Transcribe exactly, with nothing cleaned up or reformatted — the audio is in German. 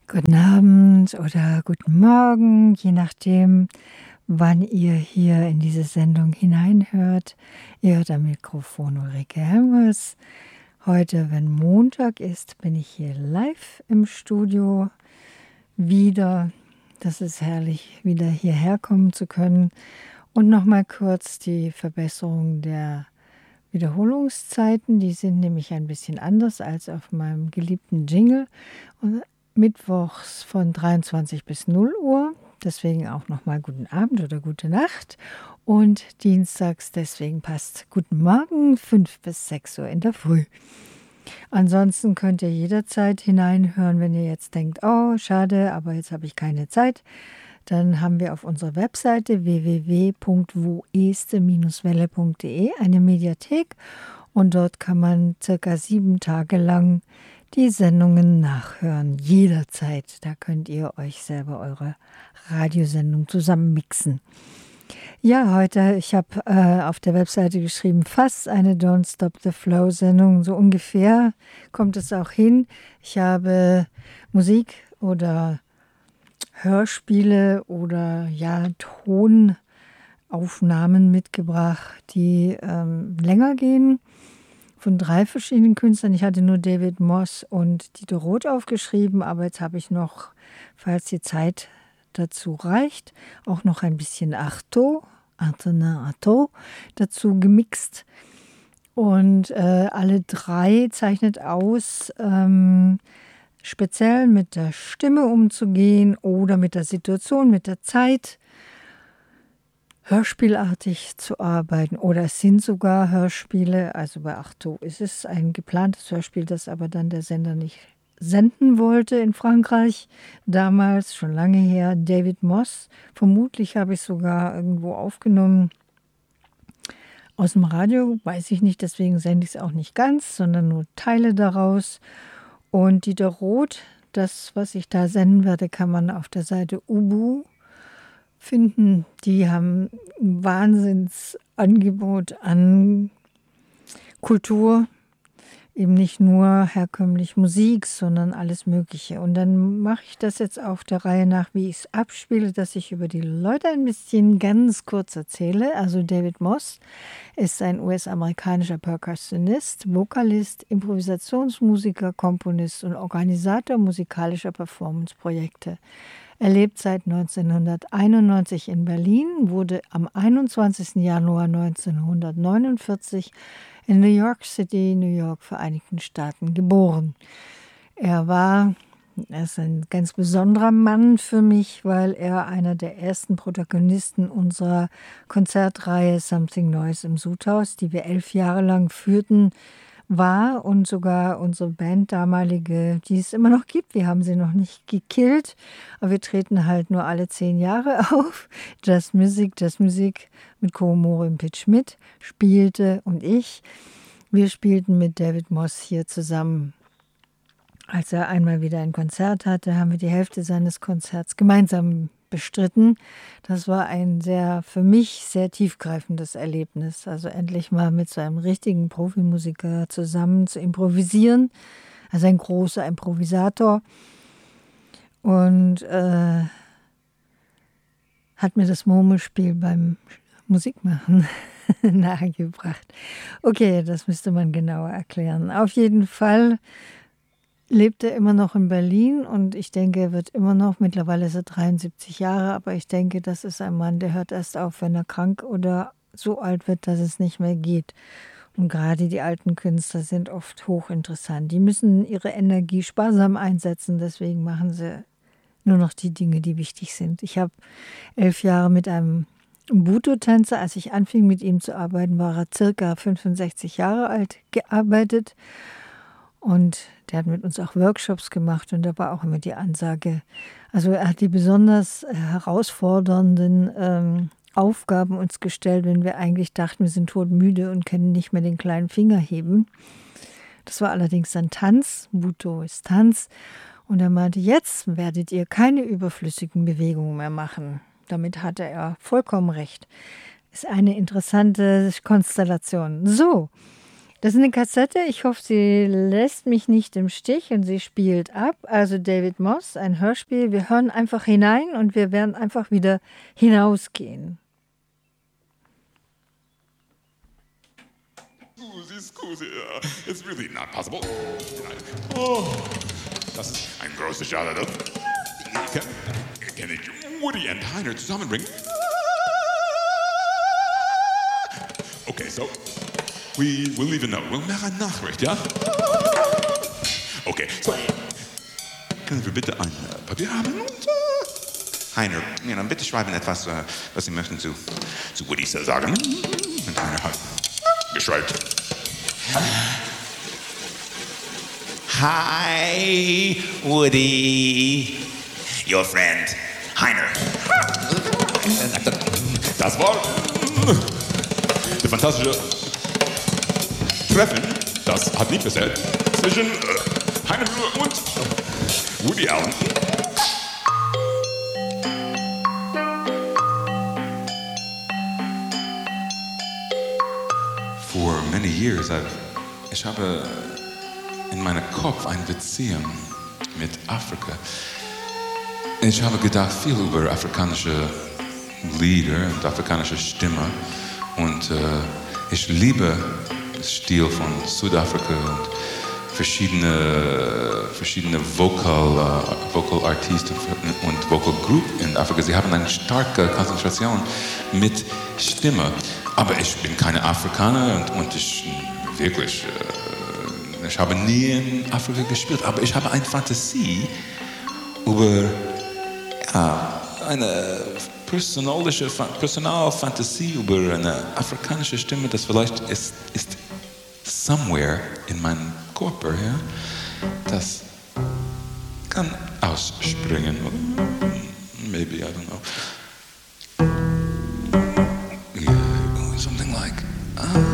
Guten Abend oder guten Morgen, je nachdem, wann ihr hier in diese Sendung hineinhört. Ihr hört am Mikrofon Ulrike Helmers. Heute, wenn Montag ist, bin ich hier live im Studio wieder. Das ist herrlich, wieder hierher kommen zu können. Und nochmal kurz die Verbesserung der Wiederholungszeiten. Die sind nämlich ein bisschen anders als auf meinem geliebten Jingle. Und mittwochs von dreiundzwanzig bis null Uhr, deswegen auch nochmal guten Abend oder gute Nacht. Und dienstags, deswegen passt guten Morgen, fünf bis sechs Uhr in der Früh. Ansonsten könnt ihr jederzeit hineinhören, wenn ihr jetzt denkt, oh, schade, aber jetzt habe ich keine Zeit. Dann haben wir auf unserer Webseite w w w punkt wo este welle punkt de eine Mediathek und dort kann man circa sieben Tage lang die Sendungen nachhören, jederzeit. Da könnt ihr euch selber eure Radiosendung zusammen mixen. Ja, heute, ich habe äh, auf der Webseite geschrieben, fast eine Don't Stop the Flow-Sendung, so ungefähr kommt es auch hin. Ich habe Musik oder Hörspiele oder ja, Tonaufnahmen mitgebracht, die ähm, länger gehen, von drei verschiedenen Künstlern. Ich hatte nur David Moss und Dieter Roth aufgeschrieben, aber jetzt habe ich noch, falls die Zeit dazu reicht, auch noch ein bisschen Artaud, Antonin Artaud, dazu gemixt. Und äh, alle drei zeichnet aus, ähm, speziell mit der Stimme umzugehen oder mit der Situation, mit der Zeit, hörspielartig zu arbeiten. Oder es sind sogar Hörspiele, also bei Artaud ist es ein geplantes Hörspiel, das aber dann der Sender nicht senden wollte in Frankreich. Damals, schon lange her, David Moss. Vermutlich habe ich es sogar irgendwo aufgenommen. Aus dem Radio, weiß ich nicht, deswegen sende ich es auch nicht ganz, sondern nur Teile daraus. Und Dieter Roth, das, was ich da senden werde, kann man auf der Seite Ubu finden. Die haben ein Wahnsinnsangebot an Kultur, eben nicht nur herkömmlich Musik, sondern alles Mögliche. Und dann mache ich das jetzt auf der Reihe nach, wie ich es abspiele, dass ich über die Leute ein bisschen ganz kurz erzähle. Also David Moss ist ein U S-amerikanischer Percussionist, Vokalist, Improvisationsmusiker, Komponist und Organisator musikalischer Performance-Projekte. Er lebt seit neunzehnhunderteinundneunzig in Berlin, wurde am einundzwanzigsten Januar neunzehnhundertneunundvierzig in New York City, New York, Vereinigten Staaten geboren. Er war, er ist ein ganz besonderer Mann für mich, weil er einer der ersten Protagonisten unserer Konzertreihe Something Noise im Sudhaus, die wir elf Jahre lang führten, war und sogar unsere Band damalige, die es immer noch gibt, wir haben sie noch nicht gekillt, aber wir treten halt nur alle zehn Jahre auf. Just Music, Just Music mit Komorim Pitt Schmidt spielte und ich. Wir spielten mit David Moss hier zusammen. Als er einmal wieder ein Konzert hatte, haben wir die Hälfte seines Konzerts gemeinsam bestritten. Das war ein sehr, für mich sehr tiefgreifendes Erlebnis. Also endlich mal mit so einem richtigen Profimusiker zusammen zu improvisieren. Also ein großer Improvisator. Und äh, hat mir das Murmelspiel beim Musikmachen nahegebracht. Okay, das müsste man genauer erklären. Auf jeden Fall lebt er immer noch in Berlin und ich denke, er wird immer noch, mittlerweile ist er dreiundsiebzig Jahre, aber ich denke, das ist ein Mann, der hört erst auf, wenn er krank oder so alt wird, dass es nicht mehr geht. Und gerade die alten Künstler sind oft hochinteressant. Die müssen ihre Energie sparsam einsetzen, deswegen machen sie nur noch die Dinge, die wichtig sind. Ich habe elf Jahre mit einem Buto-Tänzer, als ich anfing mit ihm zu arbeiten, war er circa fünfundsechzig Jahre alt, gearbeitet. Und der hat mit uns auch Workshops gemacht und da war auch immer die Ansage. Also er hat die besonders herausfordernden ähm, Aufgaben uns gestellt, wenn wir eigentlich dachten, wir sind todmüde und können nicht mehr den kleinen Finger heben. Das war allerdings dann Tanz, Buto ist Tanz. Und er meinte, jetzt werdet ihr keine überflüssigen Bewegungen mehr machen. Damit hatte er vollkommen recht. Ist eine interessante Konstellation. So. Das ist eine Kassette. Ich hoffe, sie lässt mich nicht im Stich und sie spielt ab. Also David Moss, ein Hörspiel. Wir hören einfach hinein und wir werden einfach wieder hinausgehen. Scusi, scusi, uh, it's really not possible. Oh, das ist ein großer Schade. Kann, kann ich Woody und Heiner zusammenbringen? Okay, so, we will leave a note. We'll machen eine Nachricht, ja? Okay, so, können wir bitte ein uh, Papier haben? Und, uh, Heiner, you know, bitte schreiben etwas, uh, was Sie möchten zu, zu Woody sagen. Und Heiner hat geschreibt. Hi, Woody. Your friend, Heiner. Das war der fantastische Treffen, das hat nie passiert, zwischen äh, Heiner und Woody Allen. For many years, I've, ich habe in meinem Kopf eine Beziehung mit Afrika. Ich habe gedacht viel über afrikanische Lieder und afrikanische Stimme und äh, ich liebe den Stil von Südafrika und verschiedene, verschiedene Vocal, uh, Vocal Artisten und Vocal Group in Afrika. Sie haben eine starke Konzentration mit Stimme. Aber ich bin kein Afrikaner und, und ich wirklich, äh, ich habe nie in Afrika gespielt, aber ich habe eine Fantasie über ja, eine personalische, Personalfantasie über eine afrikanische Stimme, das vielleicht ist, ist somewhere in meinem Körper, ja, das kann ausspringen, oder? Maybe, I don't know. Yeah, something like, ah.